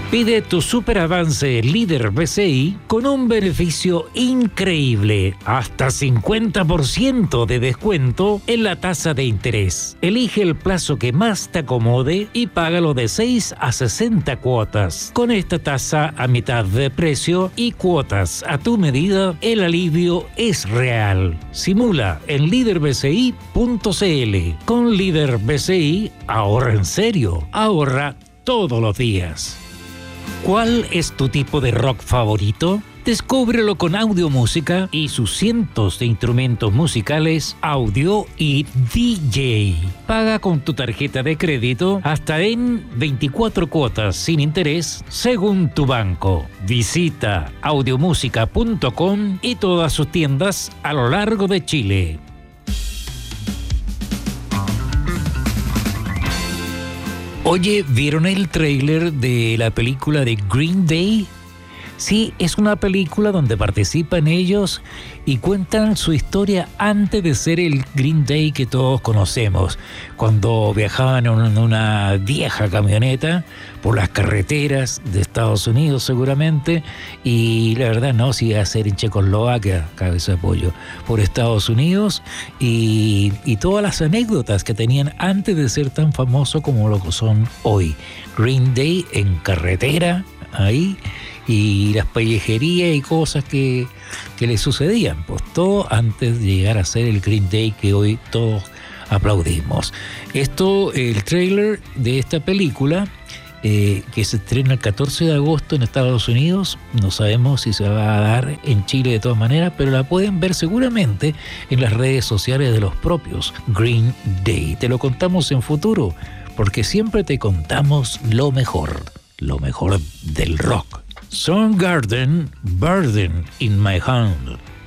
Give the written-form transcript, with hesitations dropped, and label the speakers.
Speaker 1: Pide tu superavance líder BCI con un beneficio increíble, hasta 50% de descuento en la tasa de interés. Elige el plazo que más te acomode y págalo de 6 a 60 cuotas. Con esta tasa a mitad de precio y cuotas a tu medida, el alivio es real. Simula en liderbci.cl. Con Líder BCI, ahorra en serio. Ahorra todos los días. ¿Cuál es tu tipo de rock favorito? Descúbrelo con Audio Música y sus cientos de instrumentos musicales, audio y DJ. Paga con tu tarjeta de crédito hasta en 24 cuotas sin interés según tu banco. Visita audiomusica.com y todas sus tiendas a lo largo de Chile. Oye, ¿vieron el tráiler de la película de Green Day? Sí, es una película donde participan ellos y cuentan su historia antes de ser el Green Day que todos conocemos, cuando viajaban en una vieja camioneta por las carreteras de Estados Unidos seguramente, y la verdad no, si iba a ser en Checoslovaquia, cabeza de pollo, por Estados Unidos, y todas las anécdotas que tenían antes de ser tan famosos como lo que son hoy. Green Day en carretera, ahí, y las pellejerías y cosas que le sucedían, pues todo antes de llegar a ser el Green Day que hoy todos aplaudimos. Esto, el tráiler de esta película, que se estrena el 14 de agosto en Estados Unidos, no sabemos si se va a dar en Chile de todas maneras, pero la pueden ver seguramente en las redes sociales de los propios Green Day. Te lo contamos en futuro, porque siempre te contamos lo mejor del rock. Soundgarden, Burden in My Hand.